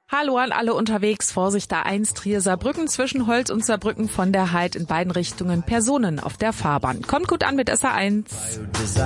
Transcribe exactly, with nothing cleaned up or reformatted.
Hallo an alle unterwegs, Vorsicht A eins Trier-Saarbrücken zwischen Holz und Saarbrücken von der Heid in beiden Richtungen Personen auf der Fahrbahn. Kommt gut an mit S A eins.